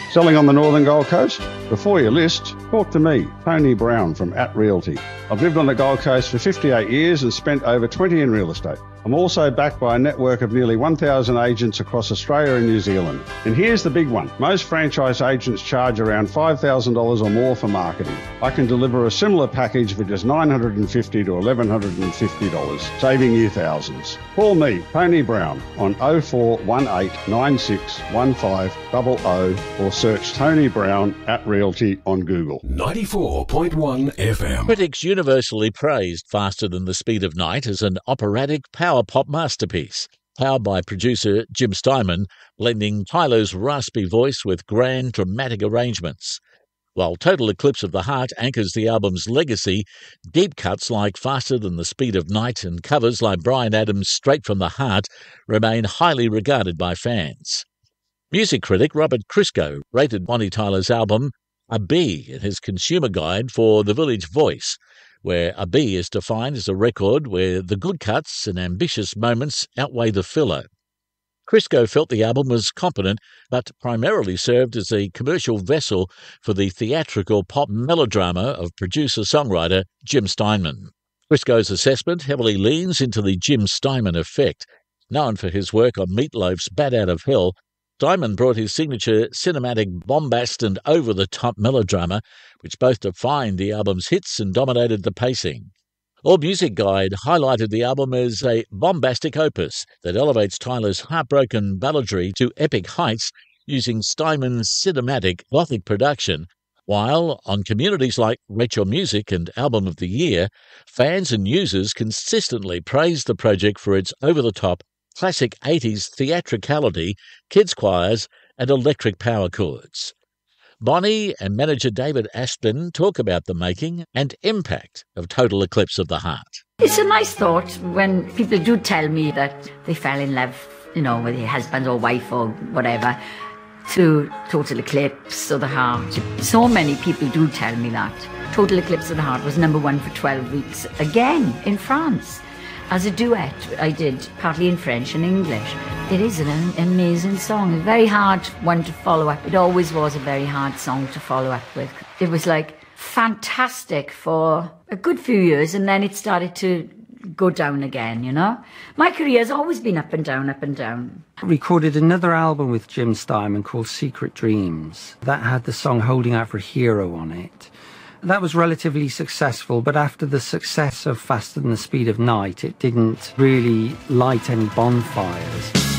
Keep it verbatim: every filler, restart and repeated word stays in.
Selling on the Northern Gold Coast? Before you list, talk to me, Tony Brown from At Realty. I've lived on the Gold Coast for fifty-eight years and spent over twenty in real estate. I'm also backed by a network of nearly one thousand agents across Australia and New Zealand. And here's the big one. Most franchise agents charge around five thousand dollars or more for marketing. I can deliver a similar package for just nine hundred fifty dollars to eleven hundred fifty dollars, saving you thousands. Call me, Tony Brown, on oh four one eight nine six one five zero zero or search Tony Brown at Realty on Google. ninety-four point one F M. Critics universally praised Faster Than the Speed of Night as an operatic power pop masterpiece, powered by producer Jim Steinman, blending Tyler's raspy voice with grand dramatic arrangements. While Total Eclipse of the Heart anchors the album's legacy, deep cuts like Faster Than the Speed of Night and covers like Bryan Adams' Straight from the Heart remain highly regarded by fans. Music critic Robert Christgau rated Bonnie Tyler's album a B in his consumer guide for The Village Voice, where a B is defined as a record where the good cuts and ambitious moments outweigh the filler. Christgau felt the album was competent, but primarily served as a commercial vessel for the theatrical pop melodrama of producer-songwriter Jim Steinman. Christgau's assessment heavily leans into the Jim Steinman effect. Known for his work on Meatloaf's Bat Out of Hell, Steinman brought his signature cinematic bombast and over-the-top melodrama, which both defined the album's hits and dominated the pacing. AllMusic Guide highlighted the album as a bombastic opus that elevates Tyler's heartbroken balladry to epic heights using Steinman's cinematic gothic production, while on communities like Rate Your Music and Album of the Year, fans and users consistently praised the project for its over-the-top classic eighties theatricality, kids' choirs, and electric power chords. Bonnie and manager David Aspin talk about the making and impact of Total Eclipse of the Heart. It's a nice thought when people do tell me that they fell in love, you know, with their husband or wife or whatever, to Total Eclipse of the Heart. So many people do tell me that. Total Eclipse of the Heart was number one for twelve weeks, again, in France. As a duet, I did partly in French and English. It is an amazing song, a very hard one to follow up. It always was a very hard song to follow up with. It was like fantastic for a good few years, and then it started to go down again, you know? My career has always been up and down, up and down. I recorded another album with Jim Steinman called Secret Dreams. That had the song Holding Out for a Hero on it. That was relatively successful, but after the success of Faster Than the Speed of Night, it didn't really light any bonfires.